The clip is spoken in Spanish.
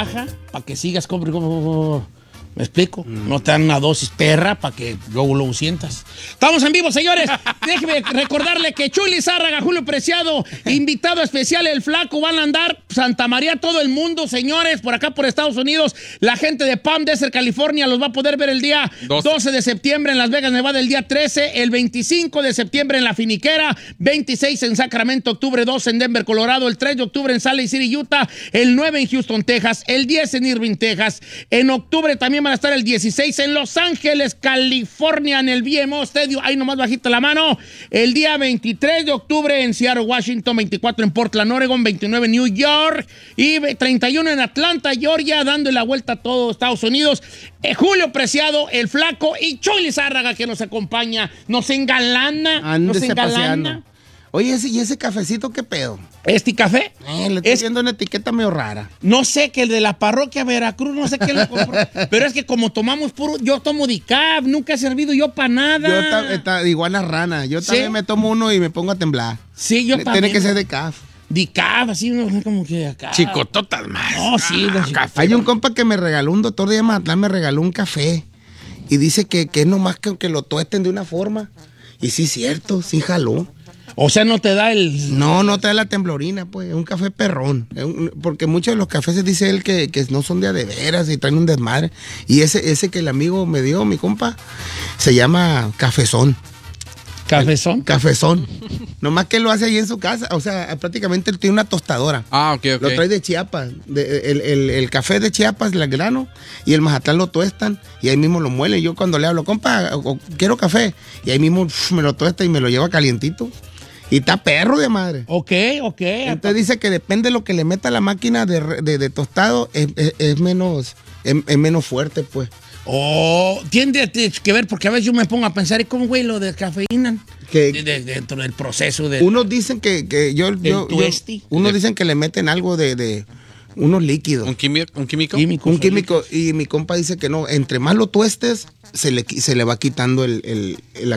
baja para que sigas como... ¿Me explico? No te dan una dosis perra para que luego sientas. Estamos en vivo, señores. Déjeme recordarle que Chuy Lizárraga, Julio Preciado, invitado especial, el Flaco, van a andar Santa María, todo el mundo, señores, por acá por Estados Unidos. La gente de Palm Desert, California, los va a poder ver el día 12 de septiembre en Las Vegas, Nevada, el día 13, el 25 de septiembre en La Finiquera, 26 en Sacramento, octubre 2 en Denver, Colorado, el 3 de octubre en Salt Lake City, Utah, el 9 en Houston, Texas, el 10 en Irving, Texas. En octubre también van a estar el 16 en Los Ángeles, California, en el BMO Stadium, ahí nomás bajita la mano. El día 23 de octubre en Seattle, Washington, 24 en Portland, Oregon, 29 en New York y 31 en Atlanta, Georgia, dando la vuelta a todo Estados Unidos. Julio Preciado, el Flaco y Chuy Lizárraga que nos acompaña, nos engalana, nos engalana. Paseando. Oye, ¿y ese cafecito qué pedo? ¿Este café? Le estoy viendo una etiqueta medio rara. No sé, que el de la parroquia Veracruz, no sé qué le compró. Pero es que como tomamos puro, yo tomo decaf, nunca he servido yo para nada. Yo igual a rana, yo también me tomo uno y me pongo a temblar. Sí, yo también. Tiene que ser decaf. Decaf, así uno como que acá. Chicototas más. No, sí. Hay un compa que me regaló, un doctor de Mazatlán me regaló un café. Y dice que es nomás que lo tuesten de una forma. Y sí, cierto, sí jaló. O sea, no te da el... No te da la temblorina, pues. Es un café perrón. Porque muchos de los cafés se dice él que no son de veras y traen un desmadre. Y ese que el amigo me dio, mi compa, se llama Cafezón. ¿Cafezón? Cafezón. Nomás que él lo hace ahí en su casa. O sea, prácticamente él tiene una tostadora. Ah, ok. Lo trae de Chiapas. El café de Chiapas, el grano, y el Mazatlán lo tuestan y ahí mismo lo muelen. Yo cuando le hablo, compa, quiero café. Y ahí mismo me lo tuesta y me lo lleva calientito. Y está perro de madre. Ok. Entonces dice que depende de lo que le meta a la máquina de tostado, es menos fuerte, pues. Tiene que ver, porque a veces yo me pongo a pensar, ¿y cómo, güey, lo de cafeína? Dentro del proceso de... Unos dicen que unos dicen que le meten algo de unos líquidos. ¿Un químico? Un químico. Y mi compa dice que no, entre más lo tuestes, se le va quitando la